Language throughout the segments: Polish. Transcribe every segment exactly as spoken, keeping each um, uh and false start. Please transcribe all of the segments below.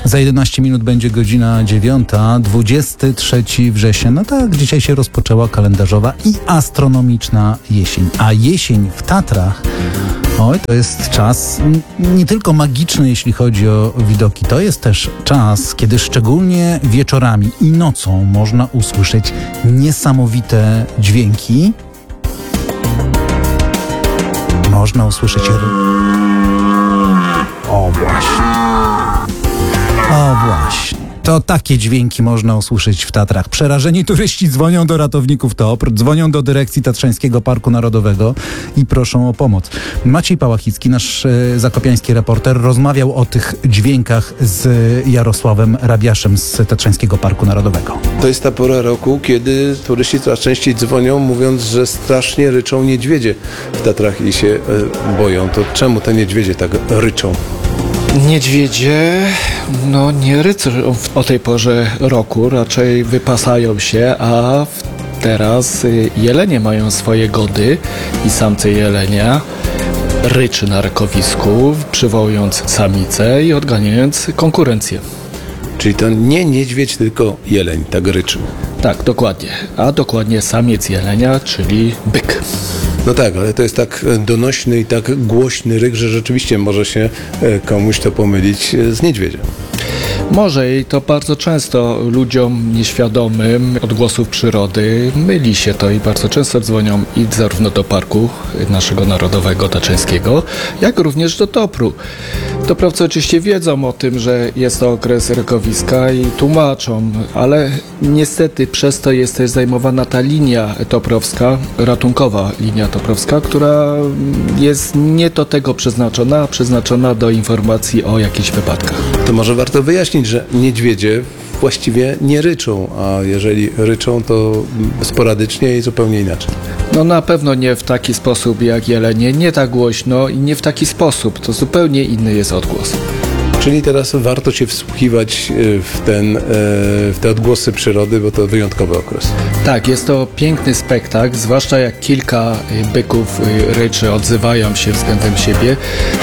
Za jedenaście minut będzie godzina dziewiąta, dwudziestego trzeciego września. No tak, dzisiaj się rozpoczęła kalendarzowa i astronomiczna jesień. A jesień w Tatrach, oj, to jest czas nie tylko magiczny, jeśli chodzi o widoki. To jest też czas, kiedy szczególnie wieczorami i nocą można usłyszeć niesamowite dźwięki. Można usłyszeć... O właśnie. O właśnie. To takie dźwięki można usłyszeć w Tatrach. Przerażeni turyści dzwonią do ratowników T O P R, dzwonią do dyrekcji Tatrzańskiego Parku Narodowego i proszą o pomoc. Maciej Pałachicki, nasz e, zakopiański reporter, rozmawiał o tych dźwiękach z Jarosławem Rabiaszem z Tatrzańskiego Parku Narodowego. To jest ta pora roku, kiedy turyści coraz częściej dzwonią, mówiąc, że strasznie ryczą niedźwiedzie w Tatrach i się e, boją. To czemu te niedźwiedzie tak ryczą? Niedźwiedzie, no nie rycą o tej porze roku, raczej wypasają się, a w, teraz jelenie mają swoje gody i samce jelenia ryczy na rykowisku, przywołując samicę i odganiając konkurencję. Czyli to nie niedźwiedź, tylko jeleń tak ryczy. Tak, dokładnie. A dokładnie samiec jelenia, czyli byk. No tak, ale to jest tak donośny i tak głośny ryk, że rzeczywiście może się komuś to pomylić z niedźwiedziem. Może i to bardzo często ludziom nieświadomym odgłosów przyrody myli się to i bardzo często dzwonią i zarówno do Parku naszego Narodowego Tatrzańskiego, jak również do T O P R u. Doprawcy oczywiście wiedzą o tym, że jest to okres rykowiska i tłumaczą, ale niestety przez to jest też zajmowana ta linia toprowska, ratunkowa linia toprowska, która jest nie do tego przeznaczona, a przeznaczona do informacji o jakichś wypadkach. To może warto wyjaśnić, że niedźwiedzie właściwie nie ryczą, a jeżeli ryczą, to sporadycznie i zupełnie inaczej. No na pewno nie w taki sposób jak jelenie, nie tak głośno i nie w taki sposób, to zupełnie inny jest odgłos. Czyli teraz warto się wsłuchiwać w, ten, w te odgłosy przyrody, bo to wyjątkowy okres. Tak, jest to piękny spektakl, zwłaszcza jak kilka byków ryczy odzywają się względem siebie.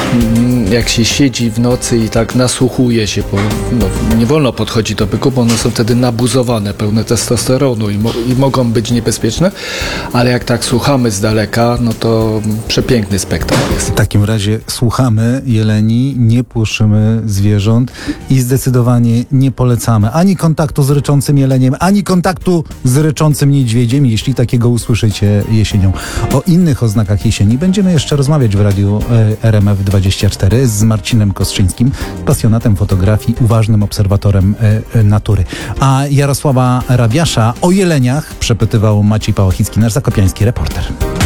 Jak się siedzi w nocy i tak nasłuchuje się, bo no, nie wolno podchodzić do byków, bo one są wtedy nabuzowane, pełne testosteronu i, mo- i mogą być niebezpieczne, ale jak tak słuchamy z daleka, no to przepiękny spektakl jest. W takim razie słuchamy jeleni, nie płoszymy zwierząt i zdecydowanie nie polecamy ani kontaktu z ryczącym jeleniem, ani kontaktu z ryczącym niedźwiedziem, jeśli takiego usłyszycie jesienią. O innych oznakach jesieni będziemy jeszcze rozmawiać w radiu R M F dwadzieścia cztery z Marcinem Kostrzyńskim, pasjonatem fotografii, uważnym obserwatorem natury. A Jarosława Rabiasza o jeleniach przepytywał Maciej Pałachicki, nasz zakopiański reporter.